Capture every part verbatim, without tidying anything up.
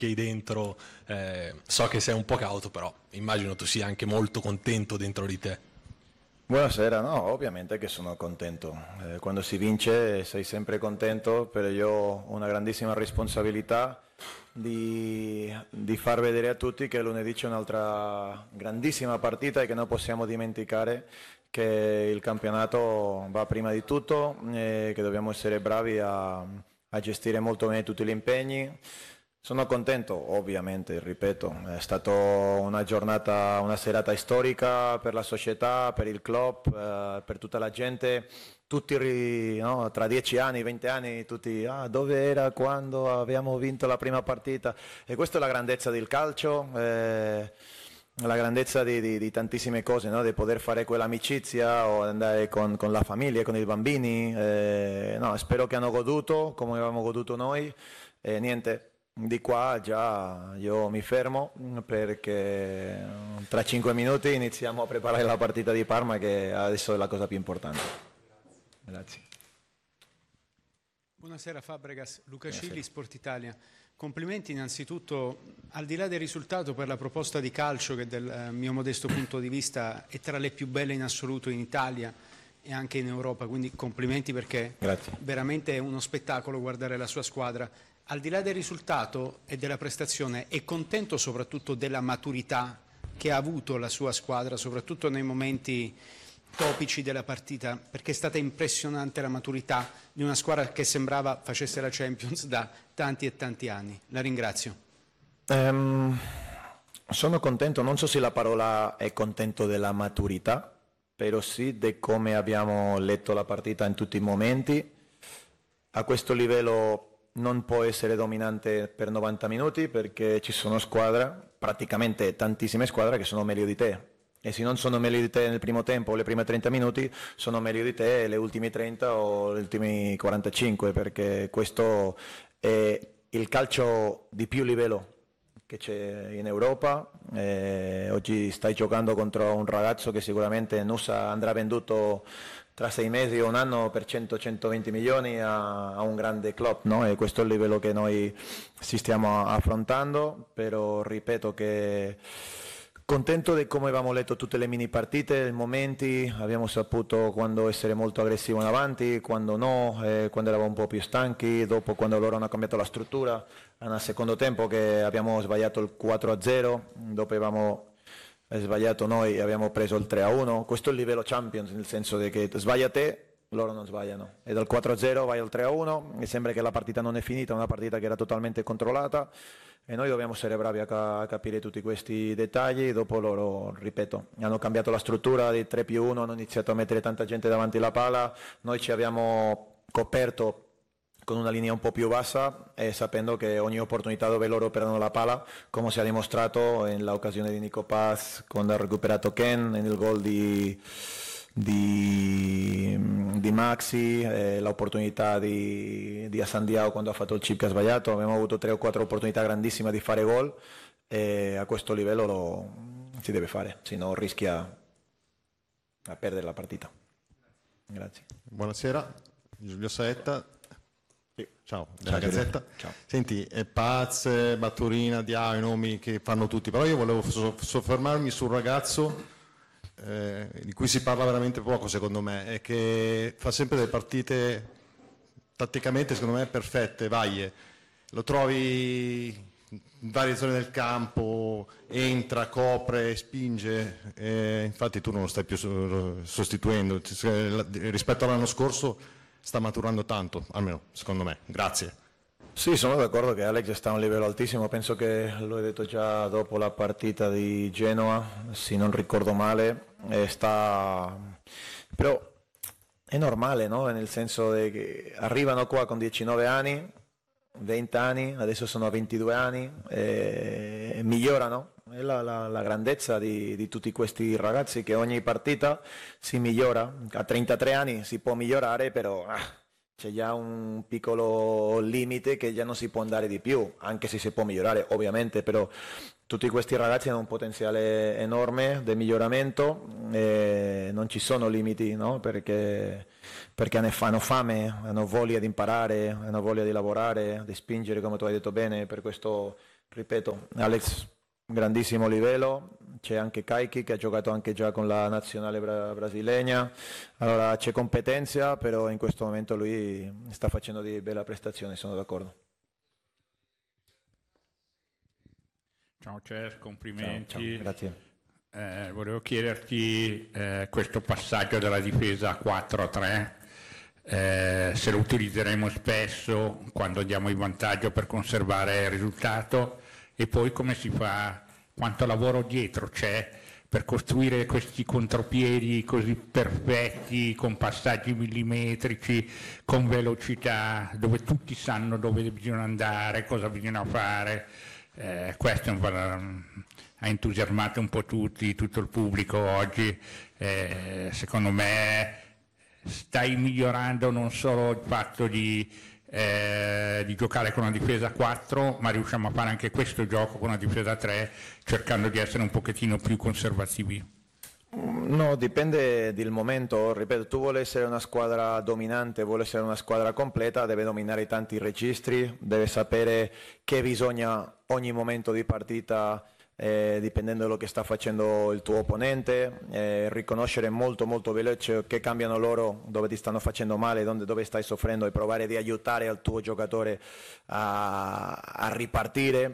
che hai dentro, eh, so che sei un po' cauto, però immagino tu sia anche molto contento dentro di te. Buonasera, no, ovviamente che sono contento. Eh, quando si vince sei sempre contento, però io ho una grandissima responsabilità di, di far vedere a tutti che lunedì c'è un'altra grandissima partita e che non possiamo dimenticare che il campionato va prima di tutto e che dobbiamo essere bravi a, a gestire molto bene tutti gli impegni. Sono contento, ovviamente, ripeto, è stata una giornata, una serata storica per la società, per il club, eh, per tutta la gente, tutti, no, tra dieci anni, venti anni, tutti, ah, dove era quando abbiamo vinto la prima partita? E questa è la grandezza del calcio, eh, la grandezza di, di, di tantissime cose, no? Di poter fare quell'amicizia o andare con, con la famiglia, con i bambini, eh, no, spero che hanno goduto come abbiamo goduto noi, e niente. Di qua già io mi fermo perché tra cinque minuti iniziamo a preparare la partita di Parma, che adesso è la cosa più importante. Grazie. Buonasera Fabregas, Luca Cilli, Sport Italia. Complimenti innanzitutto, al di là del risultato, per la proposta di calcio che dal mio modesto punto di vista è tra le più belle in assoluto in Italia e anche in Europa, quindi complimenti perché Grazie. Veramente è uno spettacolo guardare la sua squadra. Al di là del risultato e della prestazione, è contento soprattutto della maturità che ha avuto la sua squadra, soprattutto nei momenti topici della partita, perché è stata impressionante la maturità di una squadra che sembrava facesse la Champions da tanti e tanti anni. La ringrazio. Um, sono contento, non so se la parola è contento della maturità, però sì di come abbiamo letto la partita in tutti i momenti. A questo livello non può essere dominante per novanta minuti perché ci sono squadre, praticamente tantissime squadre, che sono meglio di te, e se non sono meglio di te nel primo tempo o le prime trenta minuti, sono meglio di te le ultime trenta o le ultime quarantacinque, perché questo è il calcio di più livello che c'è in Europa. Eh, oggi stai giocando contro un ragazzo che sicuramente Nusa andrà venduto tra sei mesi o un anno per cento centoventi milioni a, a un grande club, no? E questo è il livello che noi ci stiamo affrontando, però ripeto che contento di come abbiamo letto tutte le mini partite, i momenti, abbiamo saputo quando essere molto aggressivo in avanti, quando no, eh, quando eravamo un po' più stanchi, dopo quando loro hanno cambiato la struttura, nel secondo tempo che abbiamo sbagliato il quattro a zero, dopo abbiamo sbagliato noi e abbiamo preso il tre a uno, questo è il livello Champions, nel senso che sbaglia te, loro non sbagliano, e dal quattro a zero vai al tre a uno, mi sembra che la partita non è finita, è una partita che era totalmente controllata e noi dobbiamo essere bravi a, ca- a capire tutti questi dettagli. Dopo loro, ripeto, hanno cambiato la struttura di tre più uno, hanno iniziato a mettere tanta gente davanti alla palla, noi ci abbiamo coperto con una linea un po' più bassa e sapendo che ogni opportunità dove loro perdono la palla, come si è dimostrato nell'occasione di Nico Paz quando ha recuperato Ken, nel gol di, di, di Maxi, eh, l'opportunità di, di Asandiao quando ha fatto il chip che ha sbagliato, abbiamo avuto tre o quattro opportunità grandissime di fare gol e a questo livello lo si deve fare, se no rischia a perdere la partita. Grazie. Buonasera, Giulio Saetta. Ciao, della Ciao, Gazzetta. Ciao. Senti, eh, Paz, Baturina, Diao, i nomi che fanno tutti, però io volevo so- soffermarmi sul ragazzo eh, di cui si parla veramente poco secondo me, e che fa sempre delle partite tatticamente secondo me perfette, Vaie. Lo trovi in varie zone del campo, entra, copre, spinge, e infatti tu non lo stai più sostituendo, rispetto all'anno scorso sta maturando tanto, almeno secondo me. Grazie. Sì, sono d'accordo che Alex sta a un livello altissimo, penso che l'ho detto già dopo la partita di Genoa, se non ricordo male, e sta... però è normale, no? Nel senso che arrivano qua con diciannove anni, venti anni, adesso sono a ventidue anni, e migliorano. È la, la, la grandezza di, di tutti questi ragazzi, che ogni partita si migliora. A trentatré anni si può migliorare, però ah, c'è già un piccolo limite che già non si può andare di più, anche se si può migliorare ovviamente, però tutti questi ragazzi hanno un potenziale enorme di miglioramento e non ci sono limiti, no? Perché, perché hanno fame, hanno voglia di imparare, hanno voglia di lavorare, di spingere, come tu hai detto bene, per questo ripeto, Alex, grandissimo livello, c'è anche Kaiki che ha giocato anche già con la nazionale bra- brasiliana, allora c'è competenza, però in questo momento lui sta facendo di bella prestazione, sono d'accordo. Ciao Cer, complimenti. Ciao, ciao, grazie. Eh, volevo chiederti eh, questo passaggio della difesa a quattro a tre, eh, se lo utilizzeremo spesso quando diamo il vantaggio per conservare il risultato, e poi come si fa, quanto lavoro dietro c'è per costruire questi contropiedi così perfetti, con passaggi millimetrici, con velocità, dove tutti sanno dove bisogna andare, cosa bisogna fare. Eh, questo è un po', ha entusiasmato un po' tutti, tutto il pubblico oggi. Eh, secondo me stai migliorando non solo il fatto di, eh, di giocare con una difesa a quattro, ma riusciamo a fare anche questo gioco con una difesa a tre, cercando di essere un pochettino più conservativi. No, dipende dal momento, ripeto, tu vuoi essere una squadra dominante, vuoi essere una squadra completa, deve dominare tanti registri, deve sapere che bisogna ogni momento di partita, eh, dipendendo da quello che sta facendo il tuo opponente, eh, riconoscere molto molto veloce che cambiano loro, dove ti stanno facendo male, dove, dove stai soffrendo, e provare di aiutare il tuo giocatore a, a ripartire.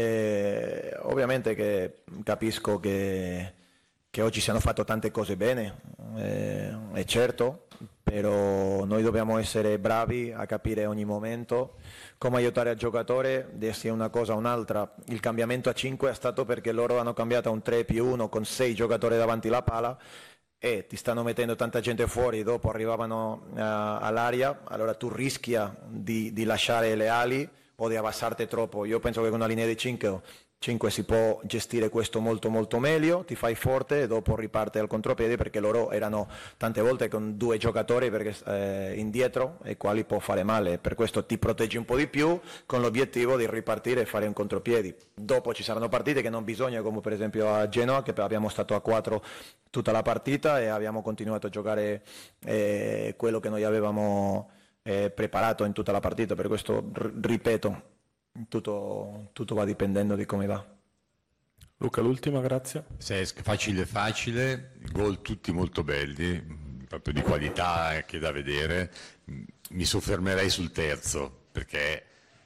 Eh, ovviamente che capisco che che oggi si hanno fatto tante cose bene, eh, è certo, però noi dobbiamo essere bravi a capire ogni momento come aiutare il giocatore, sia una cosa o un'altra. Il cambiamento a cinque è stato perché loro hanno cambiato a un tre più uno con sei giocatori davanti alla palla e ti stanno mettendo tanta gente fuori, dopo arrivavano uh, all'aria, allora tu rischia di, di lasciare le ali o di abbassarti troppo. Io penso che con una linea di cinque cinque si può gestire questo molto molto meglio, ti fai forte e dopo riparte al contropiede, perché loro erano tante volte con due giocatori perché, eh, indietro, e quali può fare male, per questo ti proteggi un po' di più con l'obiettivo di ripartire e fare un contropiedi. Dopo ci saranno partite che non bisogna, come per esempio a Genoa, che abbiamo stato a quattro tutta la partita e abbiamo continuato a giocare eh, quello che noi avevamo eh, preparato in tutta la partita, per questo r- ripeto, Tutto, tutto va dipendendo di come va. Luca, l'ultima, grazie. Cesc, facile facile, gol tutti molto belli, proprio di qualità anche da vedere. Mi soffermerei sul terzo, perché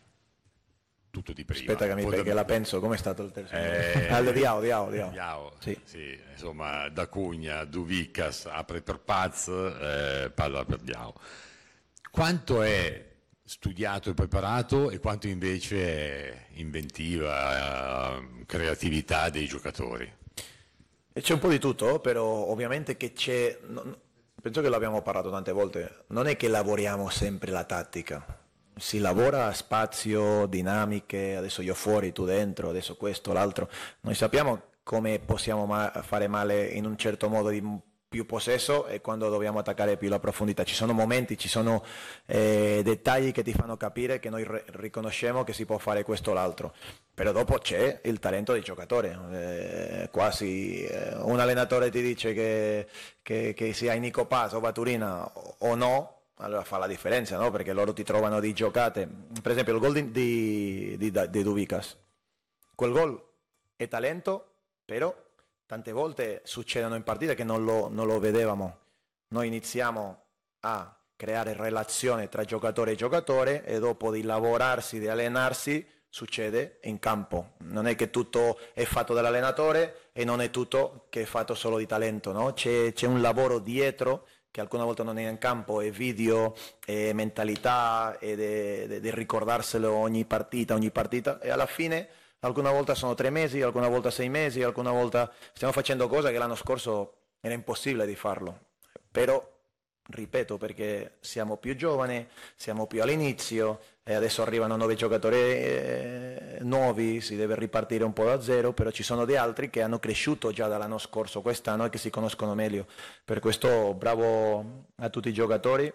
tutto di prima. Aspetta che mi Fondament- che la penso, com'è stato il terzo? Eh, ah, Diao, Diao, Diao. Diao, sì. sì, insomma, da Cugna, Duvicas, apre per Paz, eh, palla per Diao. Quanto è studiato e preparato e quanto invece è inventiva, creatività dei giocatori? E c'è un po' di tutto, però ovviamente che c'è, non, penso che l'abbiamo parlato tante volte, non è che lavoriamo sempre la tattica, si lavora a spazio, dinamiche, adesso io fuori, tu dentro, adesso questo, l'altro, noi sappiamo come possiamo ma- fare male in un certo modo di più possesso e quando dobbiamo attaccare più la profondità. Ci sono momenti, ci sono eh, dettagli che ti fanno capire che noi re- riconosciamo che si può fare questo o l'altro, però dopo c'è il talento del giocatore. Eh, quasi eh, un allenatore ti dice che, che, che sia Nico Paz o Baturina o, o no, allora fa la differenza, no? Perché loro ti trovano di giocate. Per esempio il gol di, di, di, di Duvicas, quel gol è talento, però tante volte succedono in partite che non lo, non lo vedevamo. Noi iniziamo a creare relazione tra giocatore e giocatore e dopo di lavorarsi, di allenarsi, succede in campo. Non è che tutto è fatto dall'allenatore e non è tutto che è fatto solo di talento, no? C'è, c'è un lavoro dietro che alcune volte non è in campo, è video, è mentalità, è di ricordarselo ogni partita, ogni partita, e alla fine alcune volte sono tre mesi, alcune volte sei mesi, alcune volte stiamo facendo cose che l'anno scorso era impossibile di farlo. Però, ripeto, perché siamo più giovani, siamo più all'inizio, e adesso arrivano nuovi giocatori eh, nuovi, si deve ripartire un po' da zero, però ci sono di altri che hanno cresciuto già dall'anno scorso, quest'anno, e che si conoscono meglio. Per questo bravo a tutti i giocatori.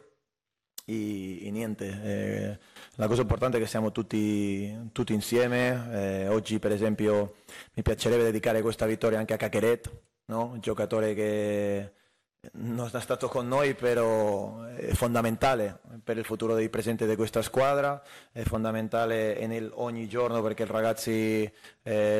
E, e niente, eh, la cosa importante è che siamo tutti, tutti insieme. Eh, oggi per esempio mi piacerebbe dedicare questa vittoria anche a Caqueret, no? Un giocatore che non è stato con noi, però è fondamentale per il futuro dei presenti di questa squadra, è fondamentale nel ogni giorno perché i ragazzi eh,